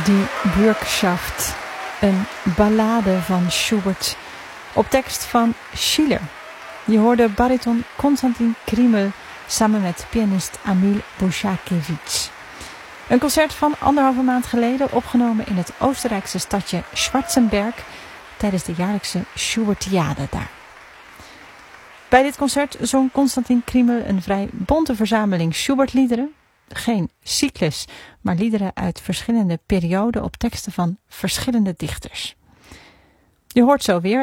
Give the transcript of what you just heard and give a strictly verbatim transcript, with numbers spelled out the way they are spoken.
Die Bürgschaft, een ballade van Schubert op tekst van Schiller. Je hoorde bariton Konstantin Kriml samen met pianist Amil Bushakevich. Een concert van anderhalve maand geleden opgenomen in het Oostenrijkse stadje Schwarzenberg tijdens de jaarlijkse Schubertiade daar. Bij dit concert zong Konstantin Kriml een vrij bonte verzameling Schubertliederen. Geen cyclus, maar liederen uit verschillende perioden op teksten van verschillende dichters. Je hoort zo weer